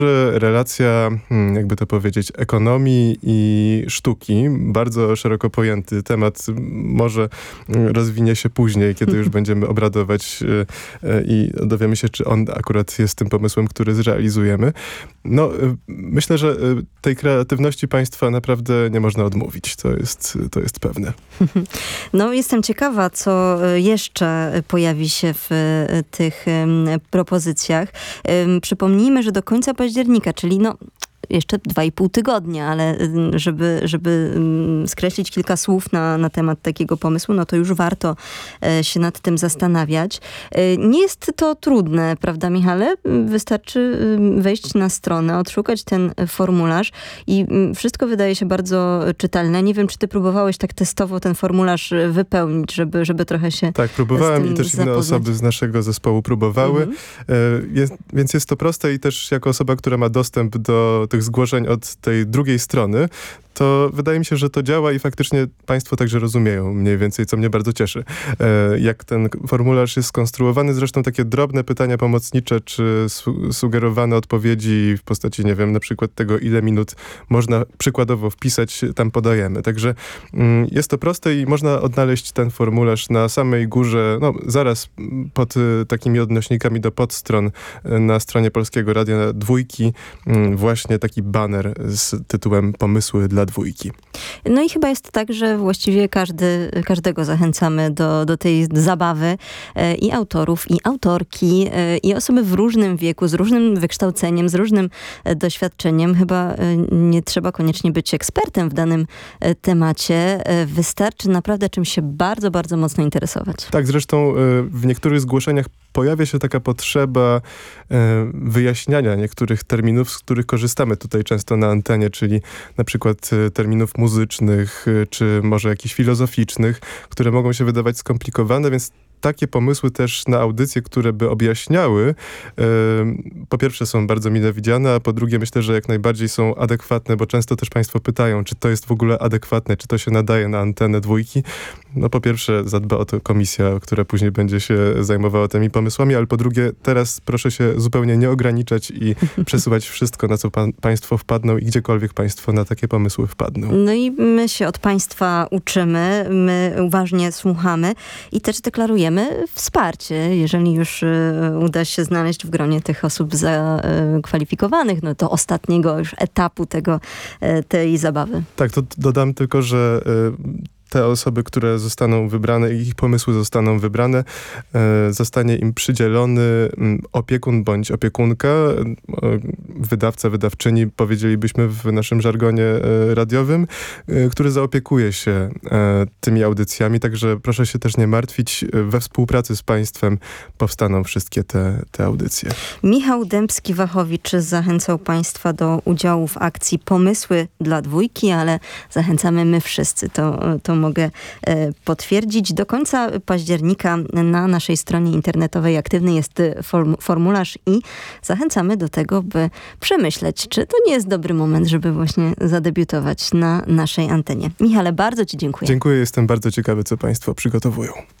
Relacja, jakby to powiedzieć, ekonomii i sztuki, bardzo szeroko pojęty temat, może rozwinie się później, kiedy już będziemy obradować i dowiemy się, czy on akurat jest tym pomysłem, który zrealizujemy. No, myślę, że tej kreatywności państwa naprawdę nie można odmówić. To jest pewne. No, jestem ciekawa, co jeszcze pojawi się w tych propozycjach. Przypomnijmy, że do końca października, czyli jeszcze 2,5 tygodnia, ale żeby skreślić kilka słów na temat takiego pomysłu, no to już warto się nad tym zastanawiać. Nie jest to trudne, prawda, Michale? Wystarczy wejść na stronę, odszukać ten formularz i wszystko wydaje się bardzo czytelne. Nie wiem, czy ty próbowałeś tak testowo ten formularz wypełnić, żeby trochę się Tak, próbowałem z tym i też inne zapoznać. osoby z naszego zespołu próbowały. Więc jest to proste i też jako osoba, która ma dostęp do tych zgłoszeń od tej drugiej strony, to wydaje mi się, że to działa i faktycznie państwo także rozumieją mniej więcej, co mnie bardzo cieszy. Jak ten formularz jest skonstruowany, zresztą takie drobne pytania pomocnicze, czy sugerowane odpowiedzi w postaci, nie wiem, na przykład tego, ile minut można przykładowo wpisać, tam podajemy. Także jest to proste i można odnaleźć ten formularz na samej górze, zaraz pod takimi odnośnikami do podstron na stronie Polskiego Radia Dwójki, właśnie taki baner z tytułem Pomysły dla Dwójki. No i chyba jest tak, że właściwie każdego zachęcamy do tej zabawy i autorów, i autorki, i osoby w różnym wieku, z różnym wykształceniem, z różnym doświadczeniem. Chyba nie trzeba koniecznie być ekspertem w danym temacie. Wystarczy naprawdę czymś się bardzo, bardzo mocno interesować. Tak, zresztą w niektórych zgłoszeniach pojawia się taka potrzeba wyjaśniania niektórych terminów, z których korzystamy tutaj często na antenie, czyli na przykład terminów muzycznych, czy może jakichś filozoficznych, które mogą się wydawać skomplikowane, więc takie pomysły też na audycje, które by objaśniały, po pierwsze są bardzo mile widziane, a po drugie myślę, że jak najbardziej są adekwatne, bo często też państwo pytają, czy to jest w ogóle adekwatne, czy to się nadaje na antenę Dwójki. No po pierwsze zadba o to komisja, która później będzie się zajmowała tymi pomysłami, ale po drugie teraz proszę się zupełnie nie ograniczać i przesuwać wszystko, na co państwo wpadną i gdziekolwiek państwo na takie pomysły wpadną. No i my się od państwa uczymy, my uważnie słuchamy i też deklarujemy wsparcie, jeżeli już uda się znaleźć w gronie tych osób zakwalifikowanych, no to ostatniego już etapu tej zabawy. Tak, to dodam tylko, że te osoby, które zostaną wybrane i ich pomysły zostaną wybrane, zostanie im przydzielony opiekun bądź opiekunka, wydawca, wydawczyni, powiedzielibyśmy w naszym żargonie radiowym, który zaopiekuje się tymi audycjami, także proszę się też nie martwić, we współpracy z państwem powstaną wszystkie te audycje. Michał Dębski-Wachowicz zachęcał państwa do udziału w akcji Pomysły dla Dwójki, ale zachęcamy my wszyscy. To mogę potwierdzić. Do końca października na naszej stronie internetowej aktywny jest formularz i zachęcamy do tego, by przemyśleć, czy to nie jest dobry moment, żeby właśnie zadebiutować na naszej antenie. Michale, bardzo ci dziękuję. Dziękuję, jestem bardzo ciekawy, co państwo przygotowują.